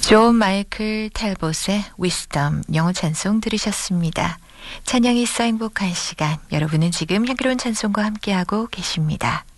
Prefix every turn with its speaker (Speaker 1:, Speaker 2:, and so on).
Speaker 1: 존 마이클 텔봇의 Wisdom 영어 찬송 들으셨습니다. 찬양이 쌓인 복한 시간, 여러분은 지금 향기로운 찬송과 함께하고 계십니다.